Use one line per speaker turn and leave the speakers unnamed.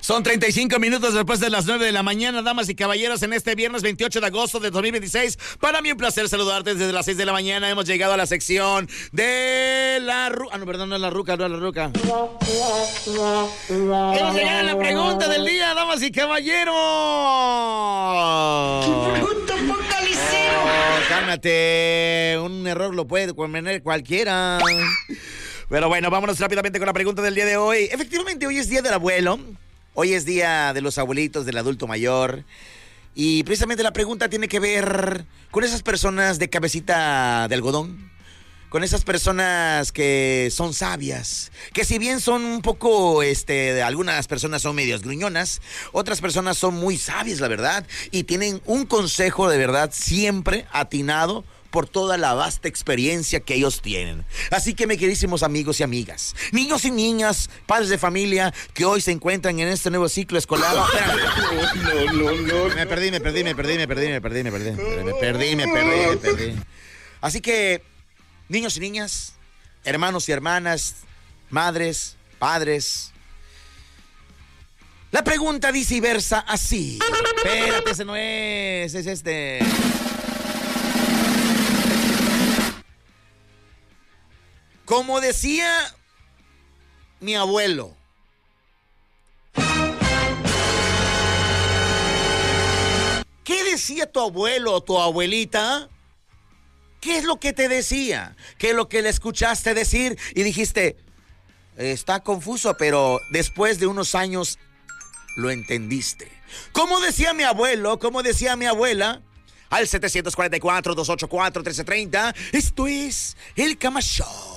Son 35 minutos después de las 9 de la mañana, damas y caballeros, en este viernes 28 de agosto de 2026. Para mí un placer saludarte desde las 6 de la mañana. Hemos llegado a la sección de la ruca. No, perdón, no es la ruca, no es la ruca. Hemos llegado a la pregunta del día, damas y caballeros.
¡Qué pregunta focalicero!
Cálmate, un error lo puede cometer cualquiera. Pero bueno, vámonos rápidamente con la pregunta del día de hoy. Efectivamente, hoy es día del abuelo. Hoy es día de los abuelitos, del adulto mayor. Y precisamente la pregunta tiene que ver con esas personas de cabecita de algodón. Con esas personas que son sabias. Que si bien son un poco, algunas personas son medios gruñonas. Otras personas son muy sabias, la verdad. Y tienen un consejo de verdad siempre atinado por toda la vasta experiencia que ellos tienen. Así que, mis queridísimos amigos y amigas, niños y niñas, padres de familia que hoy se encuentran en este nuevo ciclo escolar. No. Me perdí. Así que, niños y niñas, hermanos y hermanas, madres, padres, la pregunta dice y versa así. Espérate, ese no es este. Como decía mi abuelo, ¿qué decía tu abuelo o tu abuelita? ¿Qué es lo que te decía? ¿Qué es lo que le escuchaste decir? Y dijiste, está confuso, pero después de unos años lo entendiste. ¿Cómo decía mi abuelo? ¿Cómo decía mi abuela? Al 744-284-1330. Esto es El Cama Show.